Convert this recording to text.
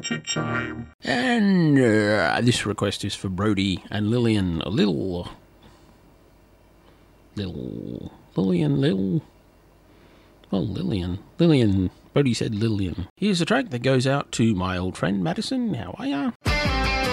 time. And this request is for Brody and Lillian. Lillian. Brody said Lillian. Here's a track that goes out to my old friend Madison. How are ya?